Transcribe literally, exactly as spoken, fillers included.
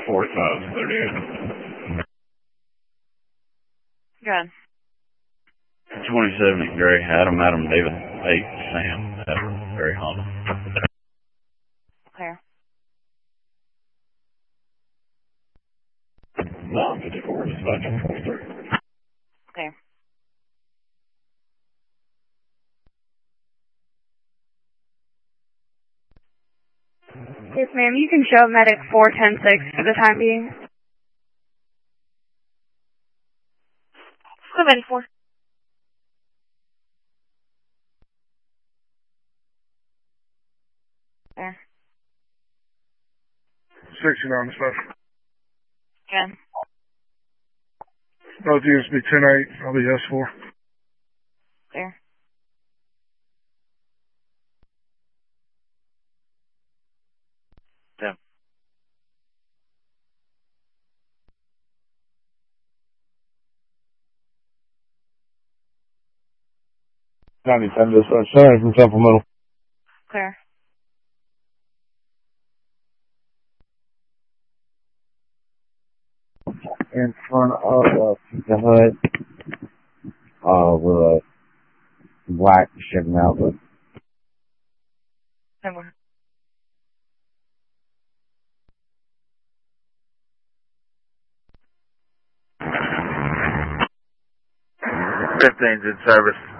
forty-five thirty-eight. Good. twenty seventy Gray, Adam, Adam, David, eight, Sam, Adam, Gray, Honda. Clear. nine fifty-four, dispatch forty-three. Clear. Yes, ma'am. You can show medic four ten six for the time being. Go medic four. There. sixty-nine dispatch. Good. Both units be ten eight. I'll be S four. Clear. Yeah. ninety-ten dispatch. Sorry from supplemental. Clear. In front of uh, the hood, uh, with a black shipping outlet. Number. fifteen's in service.